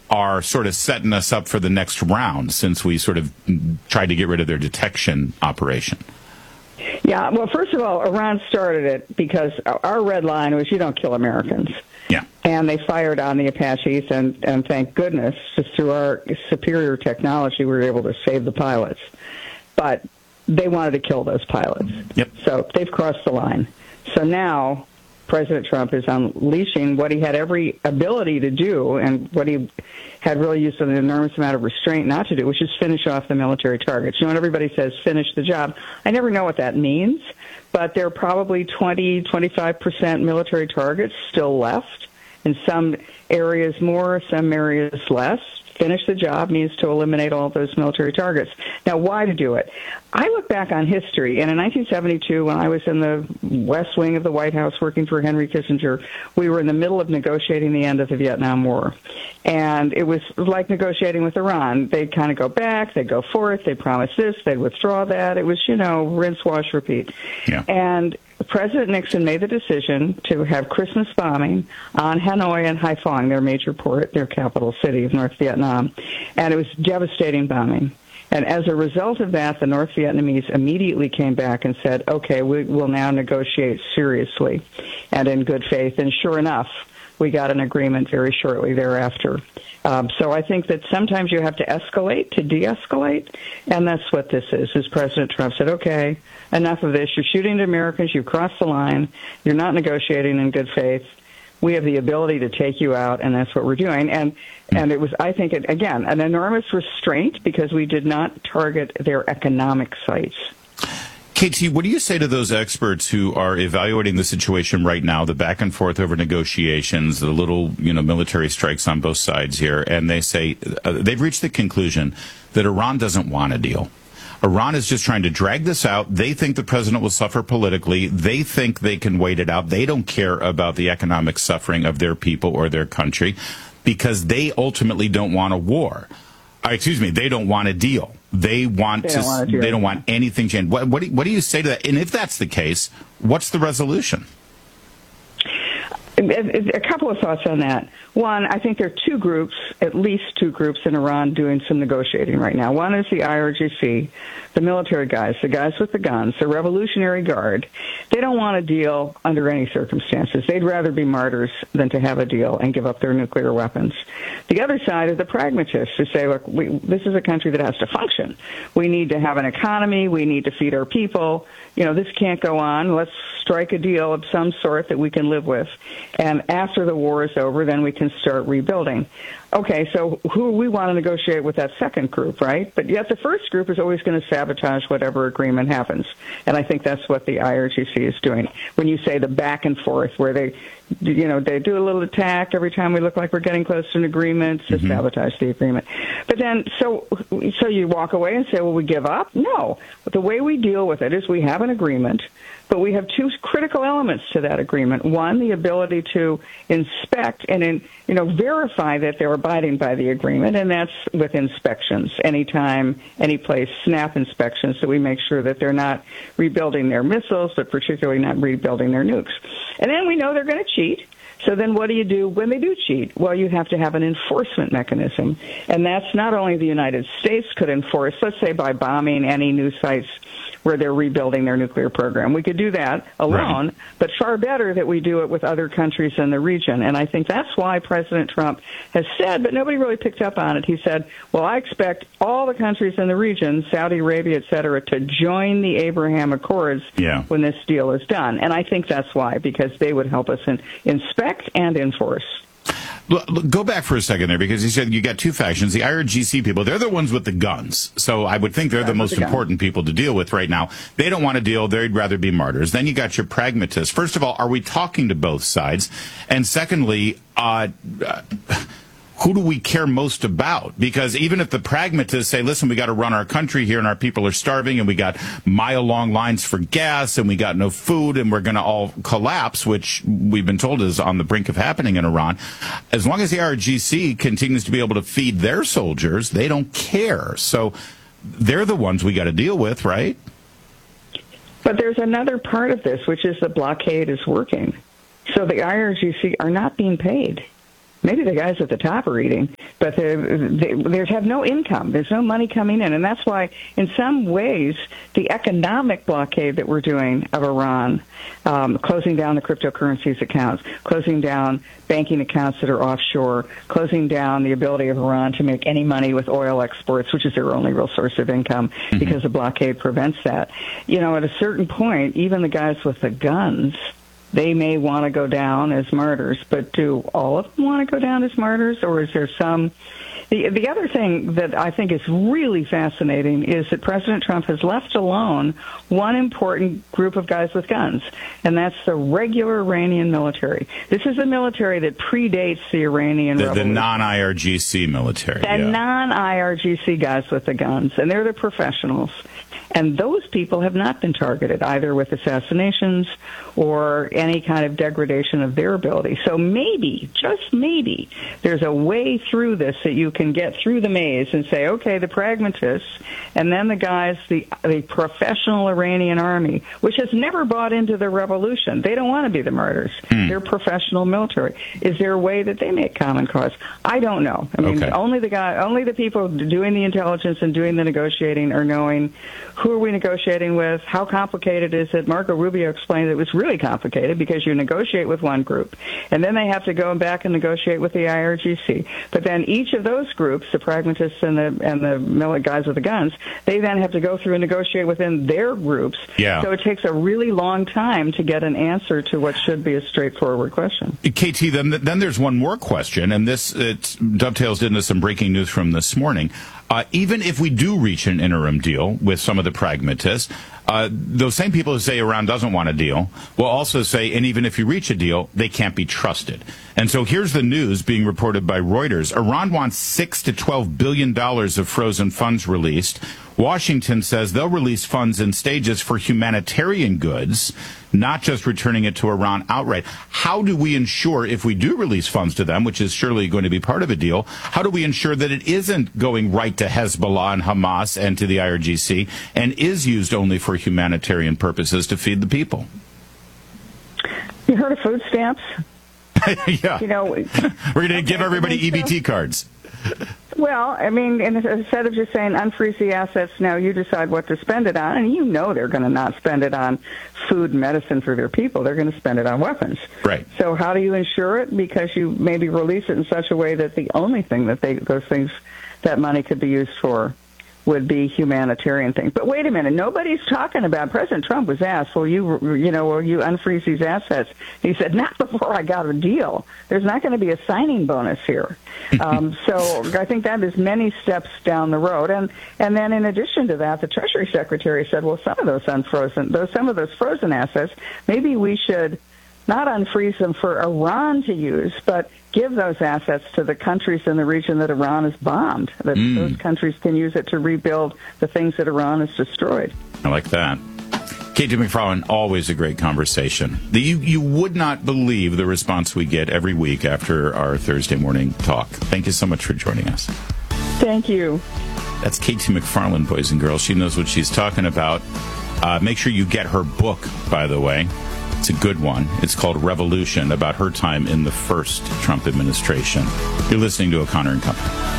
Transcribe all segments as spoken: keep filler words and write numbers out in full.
are sort of setting us up for the next round since we sort of tried to get rid of their detection operation? Yeah, well, first of all, Iran started it because our red line was you don't kill Americans. Yeah. And they fired on the Apaches, and, and thank goodness, just through our superior technology, we were able to save the pilots. But they wanted to kill those pilots. Yep. So they've crossed the line. So now President Trump is unleashing what he had every ability to do and what he had really used an enormous amount of restraint not to do, which is finish off the military targets. You know, when everybody says finish the job, I never know what that means, but there are probably twenty, twenty-five percent military targets still left. In some areas more, some areas less. Finish the job means to eliminate all of those military targets. Now, why to do it? I look back on history, and in nineteen seventy-two, when I was in the West Wing of the White House working for Henry Kissinger, we were in the middle of negotiating the end of the Vietnam War. And it was like negotiating with Iran. They'd kind of go back, they'd go forth, they'd promise this, they'd withdraw that. It was, you know, rinse, wash, repeat. Yeah. And President Nixon made the decision to have Christmas bombing on Hanoi and Haiphong, their major port, their capital city of North Vietnam. And it was devastating bombing. And as a result of that, the North Vietnamese immediately came back and said, okay, we will now negotiate seriously and in good faith. And sure enough, we got an agreement very shortly thereafter. Um, so I think that sometimes you have to escalate to de-escalate, and that's what this is, is President Trump said, okay, enough of this. You're shooting at Americans. You've crossed the line. You're not negotiating in good faith. We have the ability to take you out, and that's what we're doing. And and it was, I think, it, again, an enormous restraint because we did not target their economic sites. K T, what do you say to those experts who are evaluating the situation right now, the back and forth over negotiations, the little, you know, military strikes on both sides here, and they say uh, they've reached the conclusion that Iran doesn't want a deal. Iran is just trying to drag this out. They think the president will suffer politically. They think they can wait it out. They don't care about the economic suffering of their people or their country because they ultimately don't want a war. Uh, excuse me, they don't want a deal. They want they to. Don't want to they don't want anything changed. What, what, do, what do you say to that? And if that's the case, what's the resolution? A couple of thoughts on that. One, I think there are two groups, at least two groups in Iran doing some negotiating right now. One is the I R G C, the military guys, the guys with the guns, the Revolutionary Guard. They don't want a deal under any circumstances. They'd rather be martyrs than to have a deal and give up their nuclear weapons. The other side are the pragmatists who say, look, we, this is a country that has to function. We need to have an economy. We need to feed our people. You know, this can't go on. Let's strike a deal of some sort that we can live with. And after the war is over, then we can start rebuilding. Okay, so who we want to negotiate with that second group, right? But yet the first group is always going to sabotage whatever agreement happens. And I think that's what the I R G C is doing. When you say the back and forth, where they, you know, they do a little attack every time we look like we're getting close to an agreement to mm-hmm. sabotage the agreement. But then, so so you walk away and say, well, we give up? No. The way we deal with it is we have an agreement, but we have two critical elements to that agreement. One, the ability to inspect and, in, you know, verify that they're abiding by the agreement, and that's with inspections, anytime, any place, snap inspections, so we make sure that they're not rebuilding their missiles, but particularly not rebuilding their nukes. And then we know they're going to cheat. So then what do you do when they do cheat? Well, you have to have an enforcement mechanism. And that's not only the United States could enforce, let's say by bombing any new sites where they're rebuilding their nuclear program. We could do that alone, right. But far better that we do it with other countries in the region. And I think that's why President Trump has said, but nobody really picked up on it. He said, well, I expect all the countries in the region, Saudi Arabia, et cetera, to join the Abraham Accords yeah. when this deal is done. And I think that's why, because they would help us in, inspect and enforce. Go back for a second there, because he said you got two factions. The I R G C people, they're the ones with the guns. So I would think they're the most important people to deal with right now. They don't want to deal. They'd rather be martyrs. Then you got your pragmatists. First of all, are we talking to both sides? And secondly, uh, uh who do we care most about? Because even if the pragmatists say, listen, we got to run our country here and our people are starving and we got mile-long lines for gas and we got no food and we're going to all collapse, which we've been told is on the brink of happening in Iran. As long as the I R G C continues to be able to feed their soldiers, they don't care. So they're the ones we got to deal with, right? But there's another part of this, which is the blockade is working. So the I R G C are not being paid. maybe the guys at the top are eating, but they they have no income. There's no money coming in. And that's why, in some ways, the economic blockade that we're doing of Iran, um, closing down the cryptocurrencies accounts, closing down banking accounts that are offshore, closing down the ability of Iran to make any money with oil exports, which is their only real source of income, mm-hmm. because the blockade prevents that. You know, at a certain point, even the guys with the guns, they may want to go down as martyrs, but do all of them want to go down as martyrs, or is there some... The, the other thing that I think is really fascinating is that President Trump has left alone one important group of guys with guns, and that's the regular Iranian military. This is the military that predates the Iranian the, revolution. The non-I R G C military. The yeah. non-I R G C guys with the guns, and they're the professionals. And those people have not been targeted either with assassinations or any kind of degradation of their ability. So maybe, just maybe, there's a way through this that you can get through the maze and say, okay, the pragmatists, and then the guys, the, the professional Iranian army, which has never bought into the revolution. They don't want to be the martyrs. Mm. They're professional military. Is there a way that they make common cause? I don't know. I mean, okay. only the guy, only the people doing the intelligence and doing the negotiating are knowing who are we negotiating with, how complicated is it. Marco Rubio explained that it was really complicated because you negotiate with one group, and then they have to go back and negotiate with the I R G C. But then each of those groups, the pragmatists and the and the military guys with the guns, they then have to go through and negotiate within their groups. Yeah. So it takes a really long time to get an answer to what should be a straightforward question. K T, then, then there's one more question, and this it dovetails into some breaking news from this morning. Uh, even if we do reach an interim deal with some of the pragmatists, uh, those same people who say Iran doesn't want a deal will also say, and even if you reach a deal, they can't be trusted. And so here's the news being reported by Reuters. Iran wants six to twelve billion dollars of frozen funds released. Washington says they'll release funds in stages for humanitarian goods, not just returning it to Iran outright. How do we ensure, if we do release funds to them, which is surely going to be part of a deal, how do we ensure that it isn't going right to Hezbollah and Hamas and to the I R G C and is used only for humanitarian purposes to feed the people? You heard of food stamps? Yeah. You know, we're going to give everybody E B T cards. Well, I mean, instead of just saying unfreeze the assets, now you decide what to spend it on, and you know they're going to not spend it on food and medicine for their people. They're going to spend it on weapons. Right. So how do you ensure it? Because you maybe release it in such a way that the only thing that they those things that money could be used for would be humanitarian things. But wait a minute, nobody's talking about, President Trump was asked, will you, you know, will you unfreeze these assets? He said, not before I got a deal. There's not going to be a signing bonus here. um, so I think that is many steps down the road. And and then in addition to that, the Treasury Secretary said, well, some of those unfrozen, those some of those frozen assets, maybe we should not unfreeze them for Iran to use, but give those assets to the countries in the region that Iran has bombed, that mm. those countries can use it to rebuild the things that Iran has destroyed. I like that. K T McFarland, always a great conversation. The, you, you would not believe the response we get every week after our Thursday morning talk. Thank you so much for joining us. Thank you. That's K T McFarland, boys and girls. She knows what she's talking about. Uh, make sure you get her book, by the way. It's a good one. It's called Revolution, about her time in the first Trump administration. You're listening to O'Connor and Company.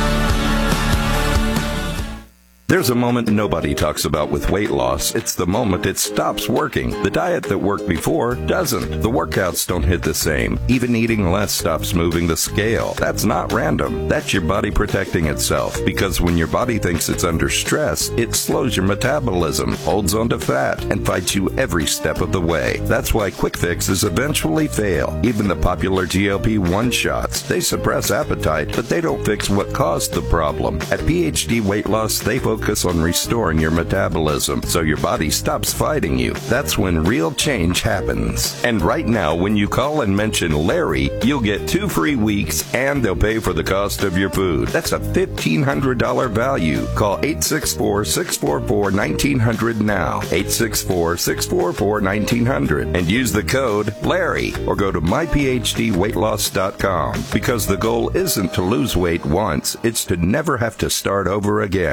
There's a moment nobody talks about with weight loss. It's the moment it stops working. The diet that worked before doesn't. The workouts don't hit the same. Even eating less stops moving the scale. That's not random. That's your body protecting itself. Because when your body thinks it's under stress, it slows your metabolism, holds onto fat, and fights you every step of the way. That's why quick fixes eventually fail. Even the popular G L P one shots. They suppress appetite, but they don't fix what caused the problem. At P H D Weight Loss, they focus on restoring your metabolism so your body stops fighting you. That's when real change happens. And right now, when you call and mention Larry, you'll get two free weeks and they'll pay for the cost of your food. That's a fifteen hundred dollars value. Call eight six four, six four four, one nine zero zero now. eight six four, six four four, one nine zero zero and use the code Larry or go to my p h d weight loss dot com because the goal isn't to lose weight once, it's to never have to start over again. Advanced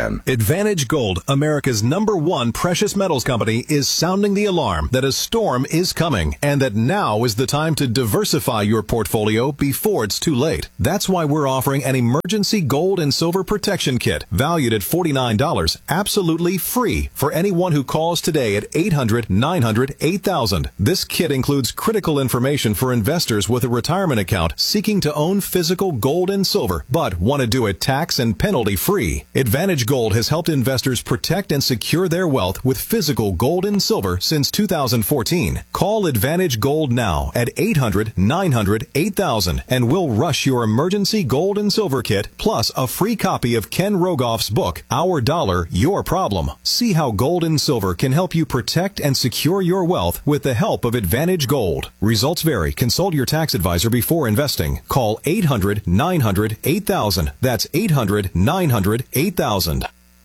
Advantage Gold, America's number one precious metals company, is sounding the alarm that a storm is coming and that now is the time to diversify your portfolio before it's too late. That's why we're offering an emergency gold and silver protection kit valued at forty-nine dollars, absolutely free for anyone who calls today at eight hundred, nine hundred, eight thousand. This kit includes critical information for investors with a retirement account seeking to own physical gold and silver, but want to do it tax and penalty free. Advantage Gold has helped investors protect and secure their wealth with physical gold and silver since two thousand fourteen. Call Advantage Gold now at eight hundred, nine hundred, eight thousand and we'll rush your emergency gold and silver kit plus a free copy of Ken Rogoff's book, Our Dollar, Your Problem. See how gold and silver can help you protect and secure your wealth with the help of Advantage Gold. Results vary. Consult your tax advisor before investing. Call eight hundred, nine hundred, eight thousand. That's eight hundred, nine hundred, eight thousand.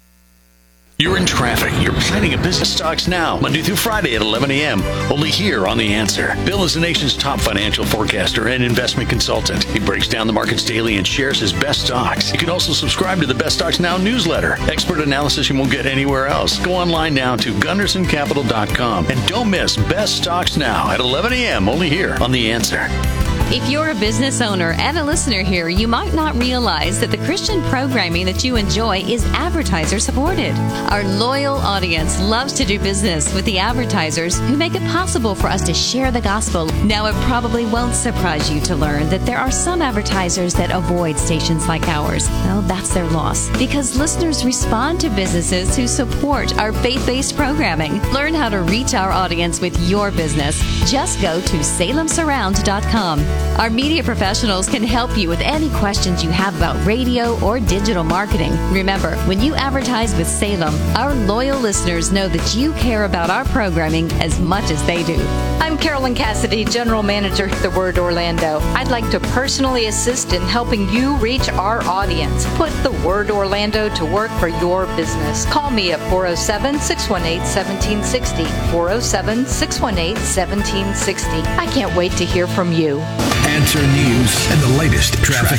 You're in traffic. You're planning a business. Stocks Now, Monday through Friday at eleven a.m. Only here on The Answer. Bill is the nation's top financial forecaster and investment consultant. He breaks down the markets daily and shares his best stocks. You can also subscribe to the Best Stocks Now newsletter. Expert analysis you won't get anywhere else. Go online now to gunderson capital dot com and don't miss Best Stocks Now at eleven a.m. only here on The Answer. If you're a business owner and a listener here, you might not realize that the Christian programming that you enjoy is advertiser supported. Our loyal audience loves to do business with the advertisers who make it possible for us to share the gospel. Now, it probably won't surprise you to learn that there are some advertisers that avoid stations like ours. Well, that's their loss, because listeners respond to businesses who support our faith-based programming. Learn how to reach our audience with your business. Just go to salem surround dot com. Our media professionals can help you with any questions you have about radio or digital marketing. Remember, when you advertise with Salem, our loyal listeners know that you care about our programming as much as they do. I'm Carolyn Cassidy, General Manager at The Word Orlando. I'd like to personally assist in helping you reach our audience. Put The Word Orlando to work for your business. Call me at four oh seven, six one eight, one seven six oh, four oh seven, six one eight, one seven six oh. I can't wait to hear from you. Answer News and the latest traffic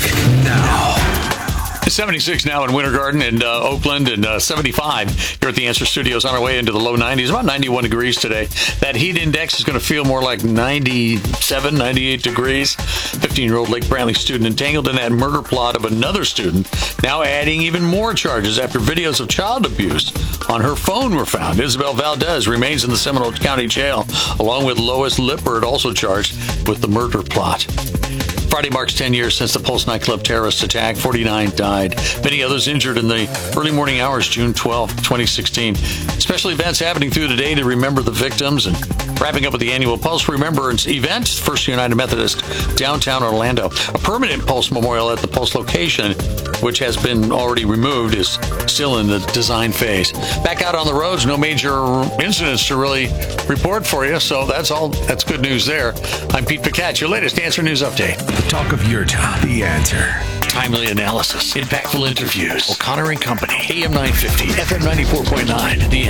now. seventy-six now in Winter Garden and uh, Oakland, and uh, seventy-five here at the Answer Studios on our way into the low nineties, about ninety-one degrees today. That heat index is going to feel more like ninety-seven, ninety-eight degrees. fifteen-year-old Lake Brantley student entangled in that murder plot of another student, now adding even more charges after videos of child abuse on her phone were found. Isabel Valdez remains in the Seminole County Jail, along with Lois Lippert, also charged with the murder plot. Friday marks ten years since the Pulse nightclub terrorist attack. forty-nine died. Many others injured in the early morning hours, June twelfth, twenty sixteen. Special events happening through the day to remember the victims, and wrapping up with the annual Pulse Remembrance event, First United Methodist, downtown Orlando. A permanent Pulse memorial at the Pulse location, which has been already removed, is still in the design phase. Back out on the roads, no major incidents to really report for you, so that's all. That's good news there. I'm Pete Pacat, your latest Answer News update. The talk of your town, The Answer. Timely analysis, impactful interviews. O'Connor and Company, A M nine fifty, F M ninety-four point nine. The